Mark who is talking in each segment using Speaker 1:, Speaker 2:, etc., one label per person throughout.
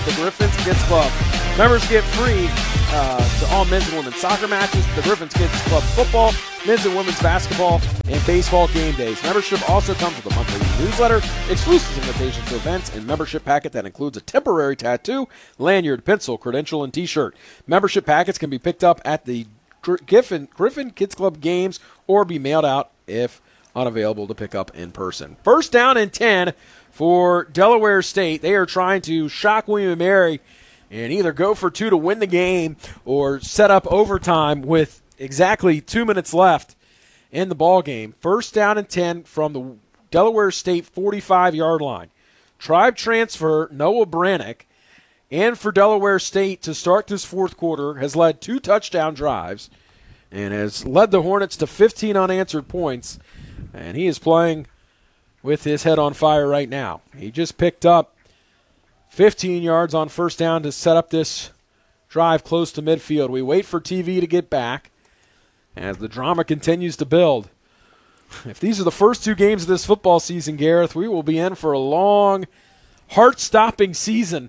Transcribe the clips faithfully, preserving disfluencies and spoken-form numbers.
Speaker 1: the Griffins Kids Club. Members get free uh, to all men's and women's soccer matches, the Griffins Kids Club football, men's and women's basketball, and baseball game days. Membership also comes with a monthly newsletter, exclusive invitations to events, and membership packet that includes a temporary tattoo, lanyard, pencil, credential, and t-shirt. Membership packets can be picked up at the Griffin, Griffin Kids Club games or be mailed out if unavailable to pick up in person. First down and ten for Delaware State. They are trying to shock William and Mary and either go for two to win the game or set up overtime with exactly two minutes left in the ball game. First down and ten from the Delaware State forty-five-yard line. Tribe transfer Noah Brannick, and for Delaware State to start this fourth quarter, has led two touchdown drives and has led the Hornets to fifteen unanswered points, and he is playing with his head on fire right now. He just picked up fifteen yards on first down to set up this drive close to midfield. We wait for T V to get back as the drama continues to build. If these are the first two games of this football season, Gareth, we will be in for a long, heart-stopping season.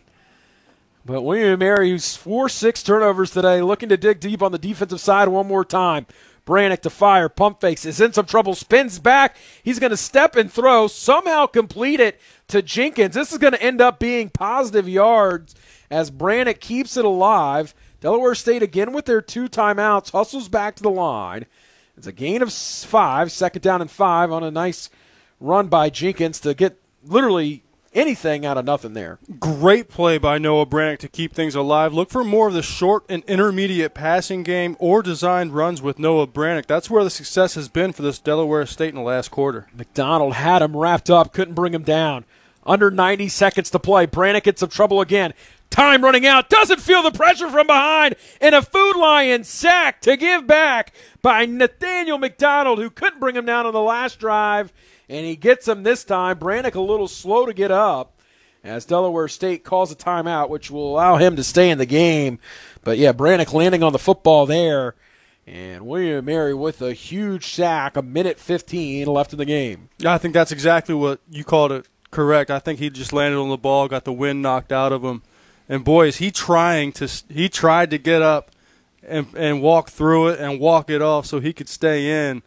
Speaker 1: But William and Mary, who's forced six turnovers today, looking to dig deep on the defensive side one more time. Brannick to fire, pump fakes, is in some trouble, spins back. He's going to step and throw, somehow complete it to Jenkins. This is going to end up being positive yards as Brannick keeps it alive. Delaware State again with their two timeouts, hustles back to the line. It's a gain of five, second down and five on a nice run by Jenkins to get literally anything out of nothing there.
Speaker 2: Great play by Noah Brannick to keep things alive. Look for more of the short and intermediate passing game or designed runs with Noah Brannick. That's where the success has been for this Delaware State in the last quarter.
Speaker 1: McDonald had him wrapped up, couldn't bring him down. Under ninety seconds to play. Brannick gets some trouble again. Time running out, doesn't feel the pressure from behind, and a Food Lion sack to give back by Nathaniel McDonald, who couldn't bring him down on the last drive, and he gets him this time. Brannick a little slow to get up as Delaware State calls a timeout, which will allow him to stay in the game. But, yeah, Brannick landing on the football there, and William and Mary with a huge sack, a minute fifteen left in the game.
Speaker 2: Yeah, I think that's exactly what you called it correct. I think he just landed on the ball, got the wind knocked out of him. And, boy, is he trying to – he tried to get up and, and walk through it and walk it off so he could stay in.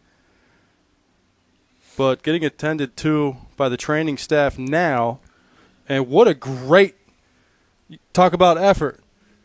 Speaker 2: But getting attended to by the training staff now, and what a great – talk about effort.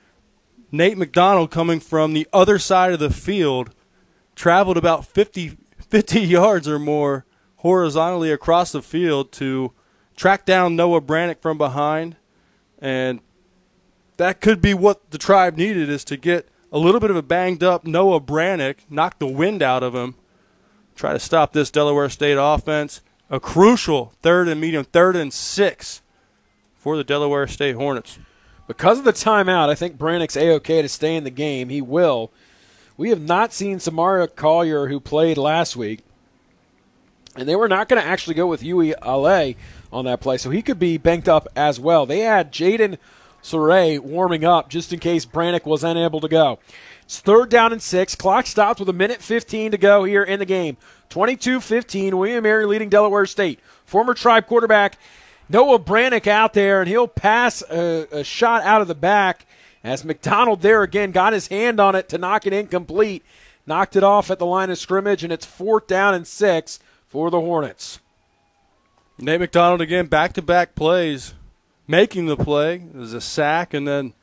Speaker 2: Nate McDonald coming from the other side of the field, traveled about fifty, fifty yards or more horizontally across the field to track down Noah Brannick from behind, and – that could be what the Tribe needed, is to get a little bit of a banged-up Noah Brannick, knock the wind out of him, try to stop this Delaware State offense. A crucial third and medium, third and six for the Delaware State Hornets.
Speaker 1: Because of the timeout, I think Brannick's A-okay to stay in the game. He will. We have not seen Samaria Collier, who played last week, and they were not going to actually go with Yui Ale on that play, so he could be banked up as well. They had Jaden Saray warming up just in case Brannick was unable to go. It's third down and six. Clock stops with a minute fifteen to go here in the game. twenty-two fifteen, William and Mary leading Delaware State. Former Tribe quarterback Noah Brannick out there, and he'll pass a, a shot out of the back as McDonald there again got his hand on it to knock it incomplete. Knocked it off at the line of scrimmage, and it's fourth down and six for the Hornets.
Speaker 2: Nate McDonald again, back-to-back plays. Making the play. There's a sack, and then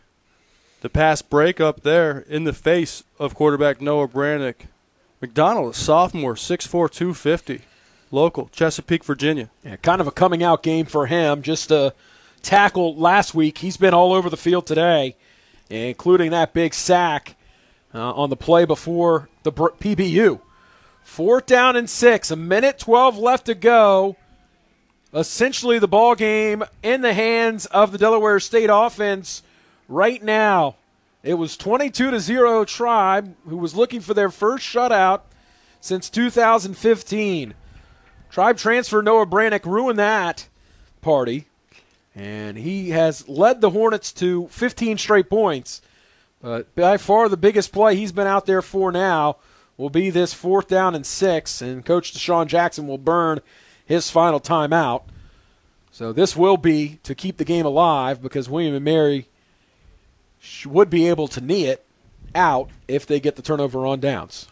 Speaker 2: the pass break up there in the face of quarterback Noah Brannick. McDonald, a sophomore, six four, two fifty, local, Chesapeake, Virginia.
Speaker 1: Yeah, kind of a coming-out game for him. Just a tackle last week. He's been all over the field today, including that big sack uh, on the play before the P B U. Fourth down and six, a minute twelve left to go. Essentially the ball game in the hands of the Delaware State offense right now. It was twenty-two to zero Tribe, who was looking for their first shutout since two thousand fifteen. Tribe transfer Noah Brannick ruined that party, and he has led the Hornets to fifteen straight points. But by far the biggest play he's been out there for now will be this fourth down and six, and Coach Deshaun Jackson will burn his final timeout. So this will be to keep the game alive because William and Mary would be able to knee it out if they get the turnover on downs.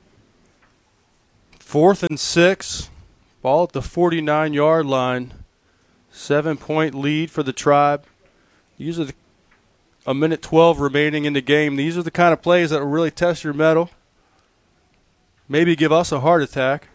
Speaker 2: Fourth and six, ball at the forty-nine-yard line. Seven-point lead for the Tribe. These are the, a minute twelve remaining in the game. These are the kind of plays that will really test your mettle. Maybe give us a heart attack.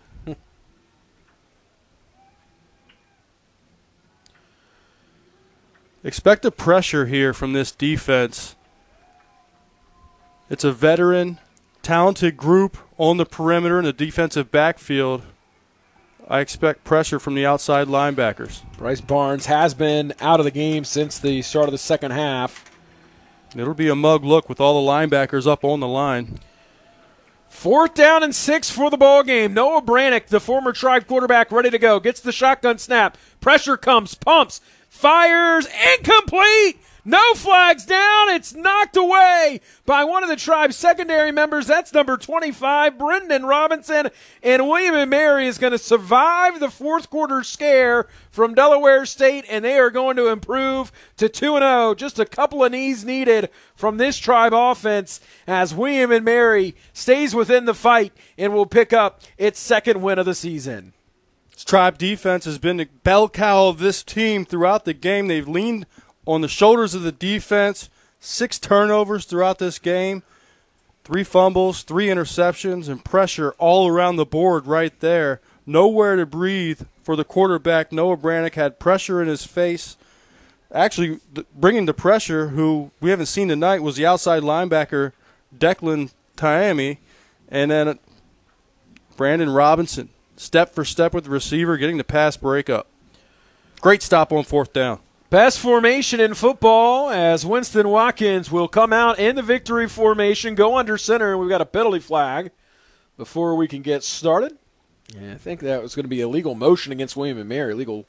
Speaker 2: Expect the pressure here from this defense. It's a veteran, talented group on the perimeter in the defensive backfield. I expect pressure from the outside linebackers.
Speaker 1: Bryce Barnes has been out of the game since the start of the second half.
Speaker 2: It'll be a mug look with all the linebackers up on the line.
Speaker 1: Fourth down and six for the ball game. Noah Brannick, the former Tribe quarterback, ready to go. Gets the shotgun snap. Pressure comes, pumps, fires, incomplete. No flags down. It's knocked away by one of the Tribe's secondary members. That's number twenty-five, Brendan Robinson. And William and Mary is going to survive the fourth quarter scare from Delaware State, and they are going to improve to two and oh. Just a couple of knees needed from this Tribe offense as William and Mary stays within the fight and will pick up its second win of the season.
Speaker 2: This Tribe defense has been the bell cow of this team throughout the game. They've leaned on the shoulders of the defense. Six turnovers throughout this game. Three fumbles, three interceptions, and pressure all around the board right there. Nowhere to breathe for the quarterback. Noah Brannick had pressure in his face. Actually, bringing the pressure, who we haven't seen tonight, was the outside linebacker, Declan Taimi. And then Brandon Robinson, step for step with the receiver, getting the pass breakup. Great stop on fourth down.
Speaker 1: Best formation in football as Winston Watkins will come out in the victory formation, go under center, and we've got a penalty flag before we can get started. Yeah, I think that was going to be a legal motion against William and Mary. Legal.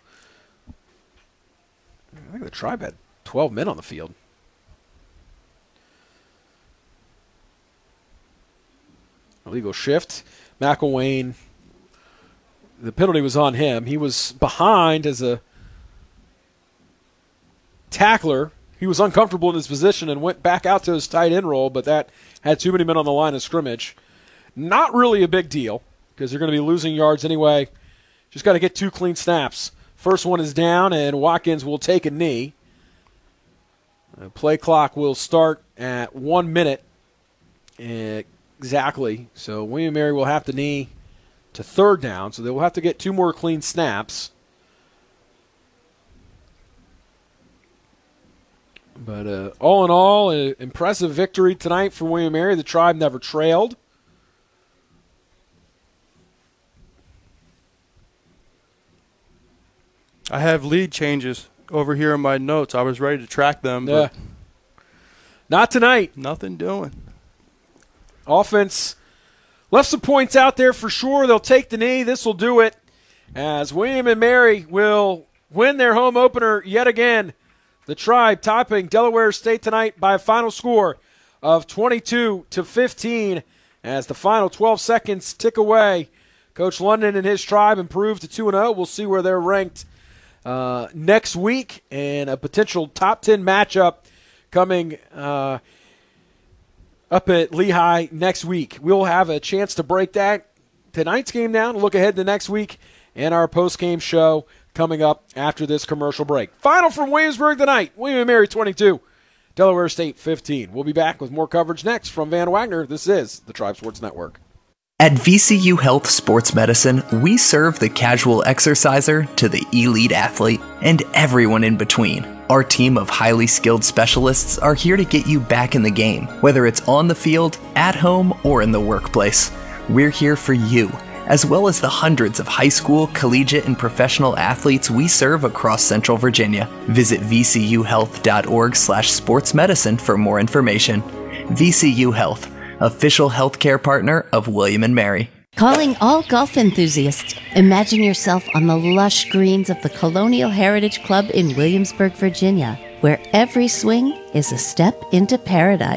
Speaker 1: I think the Tribe had twelve men on the field. Illegal shift. McElwain, the penalty was on him. He was behind as a tackler. He was uncomfortable in his position and went back out to his tight end role, but that had too many men on the line of scrimmage. Not really a big deal because you're going to be losing yards anyway. Just got to get two clean snaps. First one is down, and Watkins will take a knee. The play clock will start at one minute exactly. So William and Mary will have to knee to third down, so they will have to get two more clean snaps. But uh, all in all, an impressive victory tonight for William and Mary. The Tribe never trailed.
Speaker 2: I have lead changes over here in my notes. I was ready to track them, but
Speaker 1: yeah. Not tonight.
Speaker 2: Nothing doing.
Speaker 1: Offense left some points out there for sure. They'll take the knee. This will do it as William and Mary will win their home opener yet again. The Tribe topping Delaware State tonight by a final score of twenty-two to fifteen as the final twelve seconds tick away. Coach London and his Tribe improved to two and oh. We'll see where they're ranked uh, next week, and a potential top ten matchup coming uh, up at Lehigh next week. We'll have a chance to break that tonight's game down, look ahead to next week, and our post-game show coming up after this commercial break. Final from Williamsburg tonight. William and Mary twenty-two, Delaware State fifteen. We'll be back with more coverage next from Van Wagner. This is the Tribe Sports Network.
Speaker 3: At V C U Health Sports Medicine, we serve the casual exerciser to the elite athlete and everyone in between. Our team of highly skilled specialists are here to get you back in the game, whether it's on the field, at home, or in the workplace. We're here for you, as well as the hundreds of high school, collegiate, and professional athletes we serve across Central Virginia. Visit v c u health dot org slash sports medicine for more information. V C U Health, official healthcare partner of William and Mary.
Speaker 4: Calling all golf enthusiasts. Imagine yourself on the lush greens of the Colonial Heritage Club in Williamsburg, Virginia, where every swing is a step into paradise.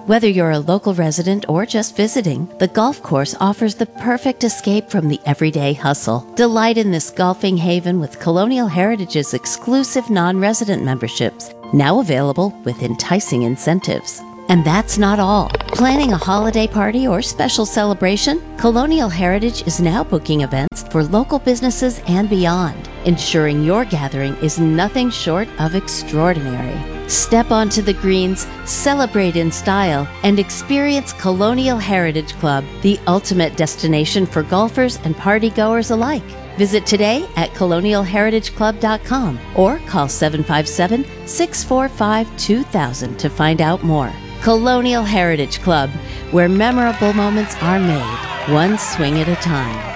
Speaker 4: Whether you're a local resident or just visiting, the golf course offers the perfect escape from the everyday hustle. Delight in this golfing haven with Colonial Heritage's exclusive non-resident memberships, now available with enticing incentives. And that's not all. Planning a holiday party or special celebration? Colonial Heritage is now booking events for local businesses and beyond, ensuring your gathering is nothing short of extraordinary. Step onto the greens, celebrate in style, and experience Colonial Heritage Club, the ultimate destination for golfers and partygoers alike. Visit today at colonial heritage club dot com or call seven five seven, six four five, two thousand to find out more. Colonial Heritage Club, where memorable moments are made, one swing at a time.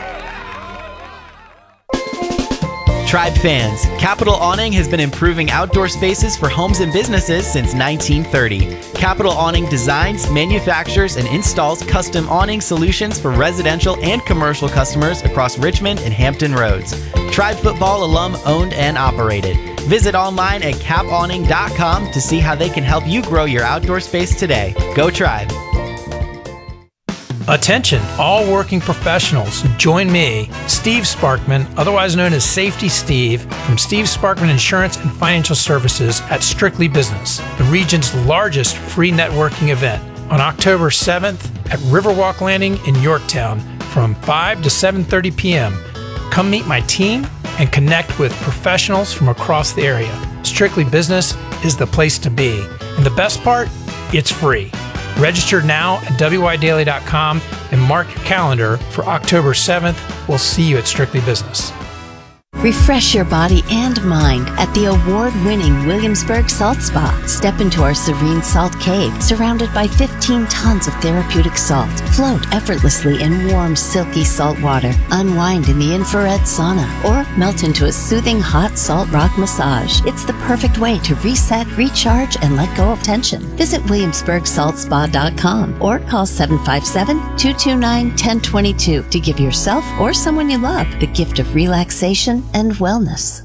Speaker 5: Tribe fans, Capital Awning has been improving outdoor spaces for homes and businesses since nineteen thirty. Capital Awning designs, manufactures, and installs custom awning solutions for residential and commercial customers across Richmond and Hampton Roads. Tribe football alum owned and operated. Visit online at cap awning dot com to see how they can help you grow your outdoor space today. Go Tribe!
Speaker 6: Attention, all working professionals. Join me, Steve Sparkman, otherwise known as Safety Steve, from Steve Sparkman Insurance and Financial Services at Strictly Business, the region's largest free networking event, on October seventh at Riverwalk Landing in Yorktown from five to seven thirty p.m. Come meet my team and connect with professionals from across the area. Strictly Business is the place to be. And the best part, it's free. Register now at w y daily dot com and mark your calendar for October seventh. We'll see you at Strictly Business.
Speaker 4: Refresh your body and mind at the award-winning Williamsburg Salt Spa. Step into our serene salt cave, surrounded by fifteen tons of therapeutic salt. Float effortlessly in warm, silky salt water. Unwind in the infrared sauna, or melt into a soothing hot salt rock massage. It's the perfect way to reset, recharge, and let go of tension. Visit williamsburg salt spa dot com or call seven five seven, two two nine, one zero two two to give yourself or someone you love the gift of relaxation and wellness.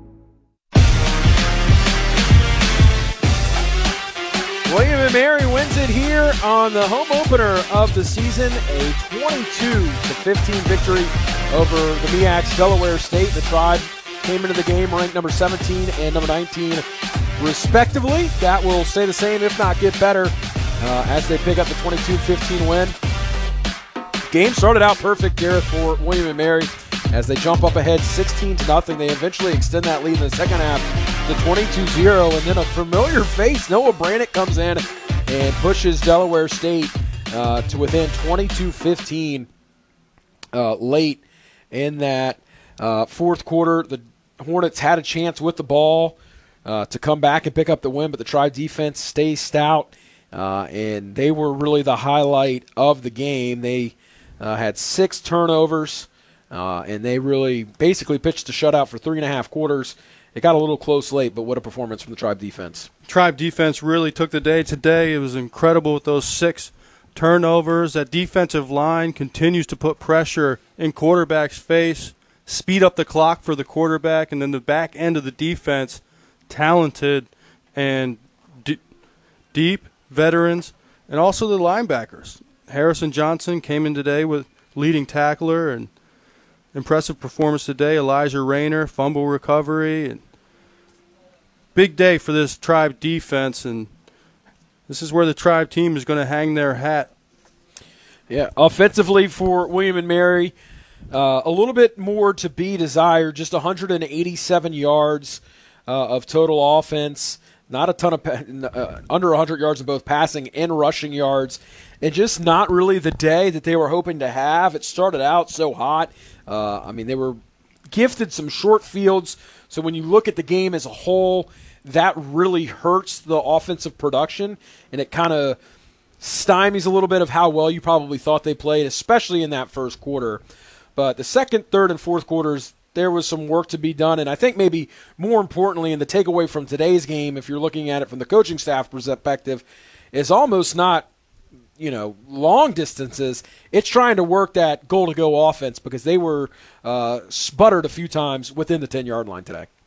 Speaker 1: William and Mary wins it here on the home opener of the season, a twenty-two to fifteen victory over the M E A Cs Delaware State. The Tribe came into the game ranked number seventeen and number nineteen respectively. That will stay the same, if not get better, uh, as they pick up the twenty-two fifteen win. Game started out perfect, Gareth, for William and Mary as they jump up ahead sixteen to nothing. They eventually extend that lead in the second half to twenty-two zero, and then a familiar face, Noah Brannick, comes in and pushes Delaware State uh, to within twenty-two fifteen uh, late in that uh, fourth quarter. The Hornets had a chance with the ball uh, to come back and pick up the win, but the Tribe defense stays stout, uh, and they were really the highlight of the game. They uh, had six turnovers. Uh, and they really basically pitched a shutout for three and a half quarters. It got a little close late, but what a performance from the Tribe defense.
Speaker 2: Tribe defense really took the day today. It was incredible with those six turnovers. That defensive line continues to put pressure in quarterback's face, speed up the clock for the quarterback, and then the back end of the defense, talented and d- deep veterans, and also the linebackers. Harrison Johnson came in today with leading tackler and impressive performance today. Elijah Rayner, fumble recovery. And big day for this Tribe defense, and this is where the Tribe team is going to hang their hat.
Speaker 1: Yeah, offensively for William and Mary, uh, a little bit more to be desired, just one hundred eighty-seven yards uh, of total offense. Not a ton of uh, under one hundred yards of both passing and rushing yards, and just not really the day that they were hoping to have. It started out so hot. Uh, I mean, they were gifted some short fields, so when you look at the game as a whole, that really hurts the offensive production, and it kind of stymies a little bit of how well you probably thought they played, especially in that first quarter. But the second, third, and fourth quarters, there was some work to be done, and I think maybe more importantly, and the takeaway from today's game, if you're looking at it from the coaching staff perspective, is almost not, you know, long distances. It's trying to work that goal-to-go offense because they were uh, sputtered a few times within the ten-yard line today.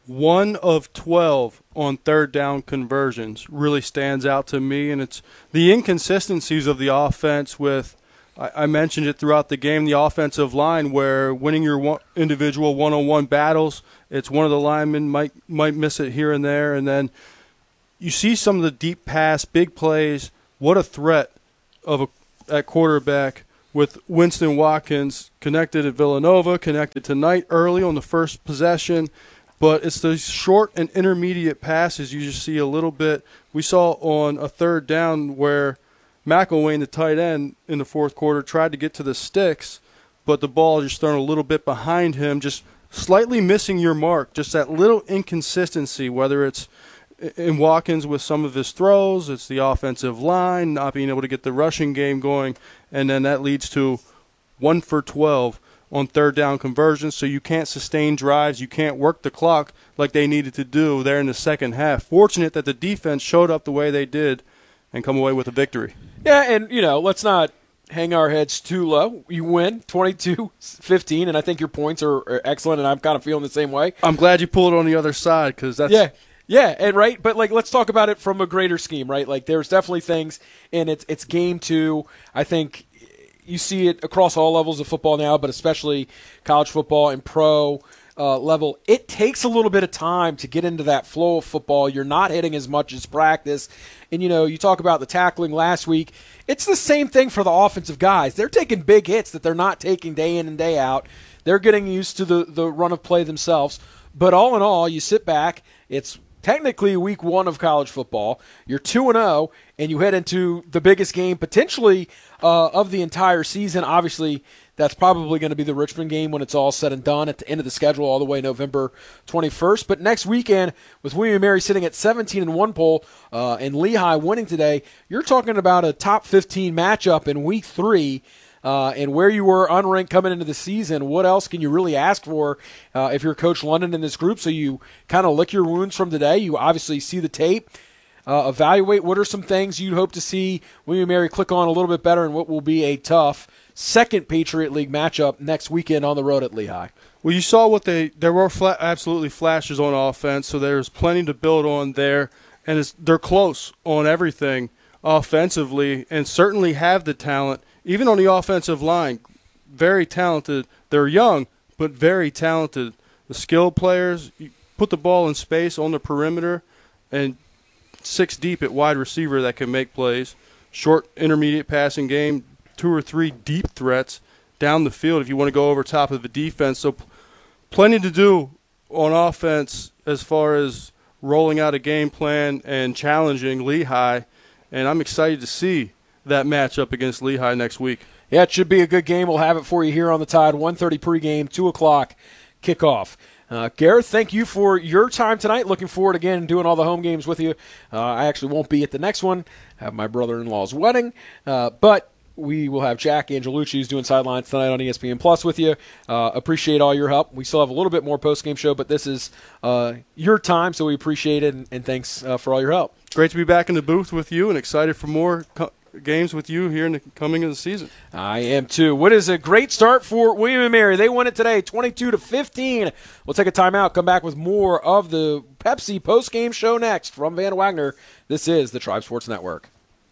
Speaker 2: one of twelve on third down conversions really stands out to me, and it's the inconsistencies of the offense with, I, I mentioned it throughout the game, the offensive line, where winning your one, individual one-on-one battles, it's one of the linemen might might miss it here and there, and then you see some of the deep pass, big plays. What a threat of a at quarterback with Winston Watkins connected at Villanova, connected tonight early on the first possession. But it's the short and intermediate passes you just see a little bit. We saw on a third down where McElwain, the tight end, in the fourth quarter tried to get to the sticks, but the ball just thrown a little bit behind him, just slightly missing your mark, just that little inconsistency, whether it's in Watkins with some of his throws, it's the offensive line not being able to get the rushing game going, and then that leads to one for twelve on third down conversions, so you can't sustain drives, you can't work the clock like they needed to do there in the second half. Fortunate that the defense showed up the way they did and come away with a victory.
Speaker 1: Yeah, and, you know, let's not hang our heads too low. You win twenty-two fifteen, and I think your points are, are excellent, and I'm kind of feeling the same way.
Speaker 2: I'm glad you pulled it on the other side because that's
Speaker 1: yeah. Yeah, and right, but like let's talk about it from a greater scheme, right? Like there's definitely things, and it's it's game two. I think you see it across all levels of football now, but especially college football and pro uh, level. It takes a little bit of time to get into that flow of football. You're not hitting as much as practice, and you know you talk about the tackling last week. It's the same thing for the offensive guys. They're taking big hits that they're not taking day in and day out. They're getting used to the the run of play themselves. But all in all, you sit back. It's technically week one of college football. You're two and oh, and you head into the biggest game potentially uh, of the entire season. Obviously, that's probably going to be the Richmond game when it's all said and done at the end of the schedule all the way November twenty-first. But next weekend, with William and Mary sitting at seventeen and one poll uh, and Lehigh winning today, you're talking about a top fifteen matchup in week three. Uh, and where you were unranked coming into the season, what else can you really ask for uh, if you're Coach London in this group? So you kind of lick your wounds from today. You obviously see the tape, uh, evaluate what are some things you'd hope to see William and Mary click on a little bit better in what will be a tough second Patriot League matchup next weekend on the road at Lehigh.
Speaker 2: Well, you saw what they – there were fla- absolutely flashes on offense, so there's plenty to build on there. And it's, they're close on everything offensively and certainly have the talent. Even on the offensive line, very talented. They're young, but very talented. The skilled players, you put the ball in space on the perimeter and six deep at wide receiver that can make plays. Short, intermediate passing game, two or three deep threats down the field if you want to go over top of the defense. So plenty to do on offense as far as rolling out a game plan and challenging Lehigh, and I'm excited to see that matchup against Lehigh next week.
Speaker 1: Yeah, it should be a good game. We'll have it for you here on the Tide. one thirty pregame, two o'clock kickoff. Uh, Gareth, thank you for your time tonight. Looking forward again to doing all the home games with you. Uh, I actually won't be at the next one. I have my brother-in-law's wedding. Uh, but we will have Jack Angelucci who's doing sidelines tonight on E S P N Plus with you. Uh, appreciate all your help. We still have a little bit more post-game show, but this is uh, your time, so we appreciate it, and, and thanks uh, for all your help.
Speaker 2: Great to be back in the booth with you and excited for more co- games with you here in the coming of the season.
Speaker 1: I am too. What is a great start for William and Mary. They won it today, twenty-two to fifteen. We'll take a timeout, come back with more of the Pepsi post-game show next from Van Wagner. This is the Tribe Sports Network.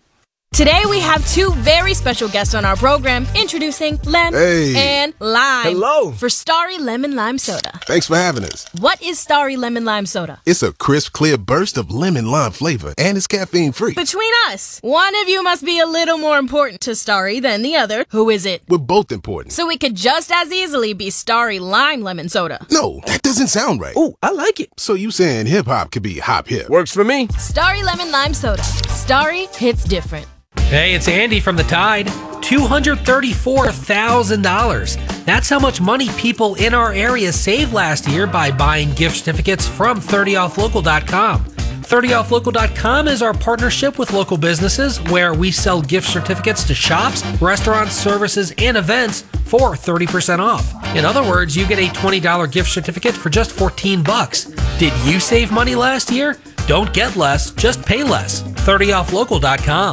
Speaker 7: Today we have two very special guests on our program, introducing Lem
Speaker 8: hey.
Speaker 7: and Lime.
Speaker 8: Hello.
Speaker 7: For Starry Lemon Lime Soda.
Speaker 8: Thanks for having us.
Speaker 7: What is Starry Lemon Lime Soda?
Speaker 8: It's a crisp, clear burst of lemon lime flavor, and it's caffeine-free.
Speaker 7: Between us, one of you must be a little more important to Starry than the other. Who is it?
Speaker 8: We're both important.
Speaker 7: So it could just as easily be Starry Lime Lemon Soda.
Speaker 8: No, that doesn't sound right.
Speaker 9: Oh, I like it.
Speaker 8: So you saying hip-hop could be hop-hip?
Speaker 9: Works for me.
Speaker 7: Starry Lemon Lime Soda. Starry hits different.
Speaker 10: Hey, it's Andy from the Tide. two hundred thirty-four thousand dollars. That's how much money people in our area saved last year by buying gift certificates from thirty off local dot com. thirty off local dot com is our partnership with local businesses where we sell gift certificates to shops, restaurants, services, and events for thirty percent off. In other words, you get a twenty dollars gift certificate for just fourteen bucks. Did you save money last year? Don't get less, just pay less. thirty off local dot com.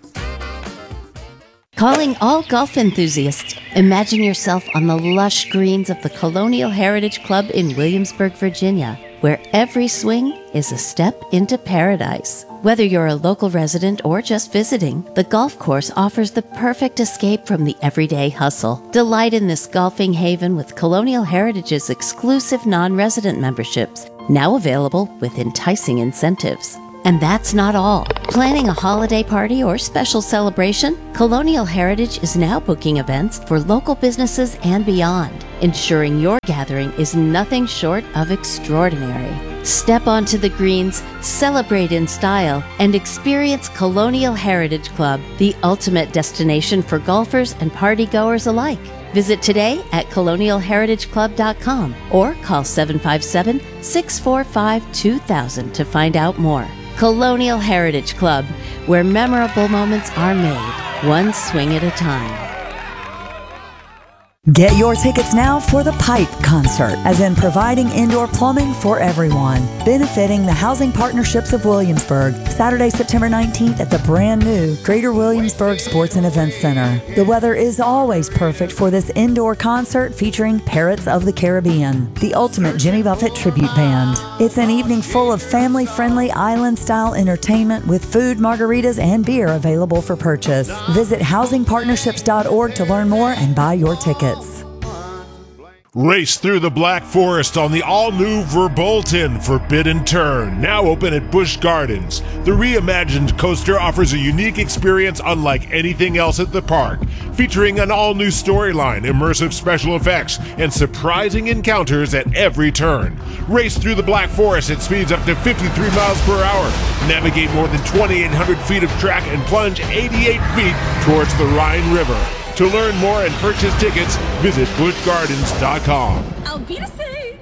Speaker 4: Calling all golf enthusiasts. Imagine yourself on the lush greens of the Colonial Heritage Club in Williamsburg, Virginia. where every swing is a step into paradise. Whether you're a local resident or just visiting, the golf course offers the perfect escape from the everyday hustle. Delight in this golfing haven with Colonial Heritage's exclusive non-resident memberships, now available with enticing incentives. And that's not all. Planning a holiday party or special celebration? Colonial Heritage is now booking events for local businesses and beyond, ensuring your gathering is nothing short of extraordinary. Step onto the greens, celebrate in style, and experience Colonial Heritage Club, the ultimate destination for golfers and partygoers alike. Visit today at colonial heritage club dot com or call seven five seven, six four five, two thousand to find out more. Colonial Heritage Club, where memorable moments are made, one swing at a time.
Speaker 9: Get your tickets now for the Pipe Concert, as in providing indoor plumbing for everyone. Benefiting the Housing Partnerships of Williamsburg, Saturday, September nineteenth at the brand new Greater Williamsburg Sports and Events Center. The weather is always perfect for this indoor concert featuring Parrots of the Caribbean, the ultimate Jimmy Buffett tribute band. It's an evening full of family-friendly island-style entertainment with food, margaritas, and beer available for purchase. Visit housing partnerships dot org to learn more and buy your tickets.
Speaker 11: Race through the Black Forest on the all-new Verbolten Forbidden Turn, now open at Busch Gardens. The reimagined coaster offers a unique experience unlike anything else at the park, featuring an all-new storyline, immersive special effects, and surprising encounters at every turn. Race through the Black Forest at speeds up to fifty-three miles per hour. Navigate more than twenty-eight hundred feet of track and plunge eighty-eight feet towards the Rhine River. To learn more and purchase tickets, visit busch gardens dot com.
Speaker 7: I'll be the same.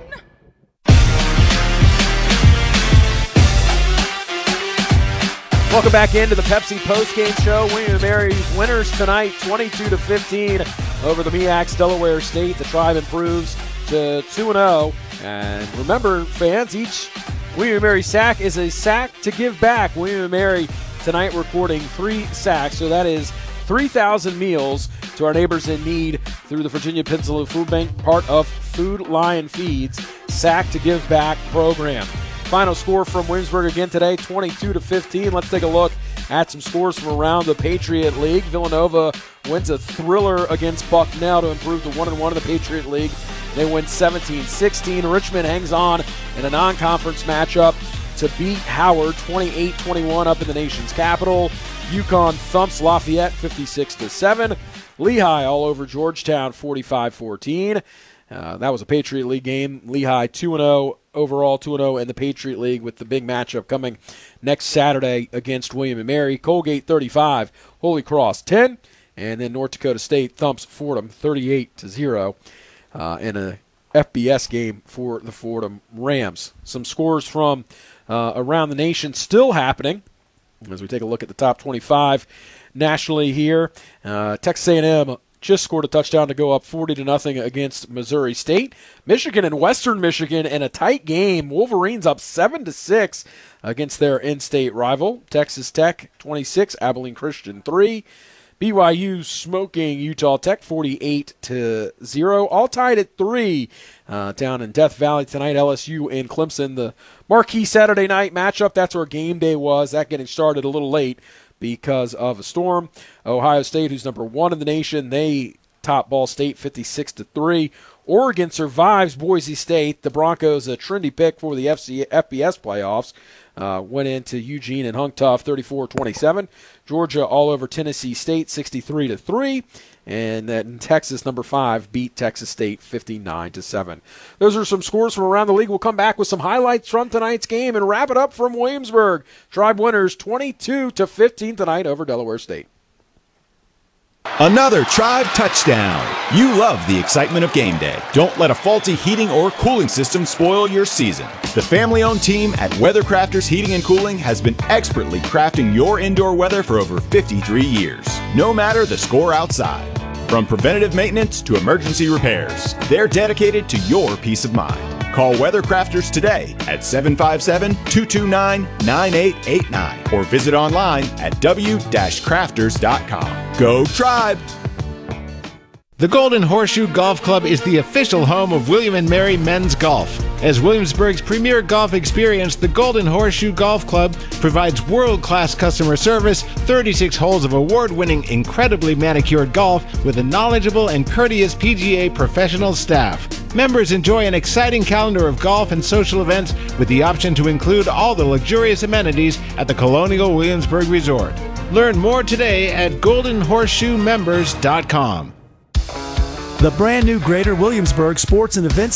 Speaker 1: Welcome back into the Pepsi postgame show. William and Mary winners tonight, twenty-two to fifteen over the M E A Cs Delaware State. The Tribe improves to two and oh. And remember, fans, each William and Mary sack is a sack to give back. William and Mary tonight recording three sacks, so that is three thousand meals to our neighbors in need through the Virginia Peninsula Food Bank, part of Food Lion Feeds Sack to Give Back program. Final score from Williamsburg again today, twenty-two to fifteen. Let's take a look at some scores from around the Patriot League. Villanova wins a thriller against Bucknell to improve to one and one in the Patriot League. They win seventeen sixteen. Richmond hangs on in a non-conference matchup to beat Howard twenty-eight twenty-one up in the nation's capital. UConn thumps Lafayette fifty-six to seven. Lehigh all over Georgetown forty-five fourteen. Uh, that was a Patriot League game. Lehigh two and oh overall, two and oh in the Patriot League, with the big matchup coming next Saturday against William and Mary. Colgate thirty-five, Holy Cross ten, and then North Dakota State thumps Fordham thirty-eight to zero uh, in a F B S game for the Fordham Rams. Some scores from uh, around the nation still happening as we take a look at the top twenty-five nationally here. Uh, Texas A and M just scored a touchdown to go up forty to nothing against Missouri State. Michigan and Western Michigan in a tight game. Wolverines up seven to six against their in-state rival. Texas Tech twenty-six, Abilene Christian three. B Y U smoking Utah Tech forty-eight to zero. All tied at three uh, down in Death Valley tonight. L S U and Clemson, the marquee Saturday night matchup. That's where game day was. That getting started a little late because of a storm. Ohio State, who's number one in the nation, they top Ball State fifty-six to three. Oregon survives Boise State. The Broncos, a trendy pick for the F C, F B S playoffs, uh, went into Eugene and hung tough thirty-four twenty-seven. Georgia all over Tennessee State sixty-three to three. And then Texas, number five, beat Texas State fifty-nine to seven. Those are some scores from around the league. We'll come back with some highlights from tonight's game and wrap it up from Williamsburg. Tribe winners twenty-two to fifteen tonight over Delaware State.
Speaker 12: Another Tribe touchdown. You love the excitement of game day. Don't let a faulty heating or cooling system spoil your season. The family-owned team at Weathercrafters Heating and Cooling has been expertly crafting your indoor weather for over fifty-three years. No matter the score outside. From preventative maintenance to emergency repairs, they're dedicated to your peace of mind. Call Weathercrafters today at seven five seven, two two nine, nine eight eight nine or visit online at w dash crafters dot com. Go Tribe!
Speaker 13: The Golden Horseshoe Golf Club is the official home of William and Mary Men's Golf. As Williamsburg's premier golf experience, the Golden Horseshoe Golf Club provides world-class customer service, thirty-six holes of award-winning, incredibly manicured golf with a knowledgeable and courteous P G A professional staff. Members enjoy an exciting calendar of golf and social events with the option to include all the luxurious amenities at the Colonial Williamsburg Resort. Learn more today at golden horseshoe members dot com.
Speaker 14: The brand new Greater Williamsburg Sports and Events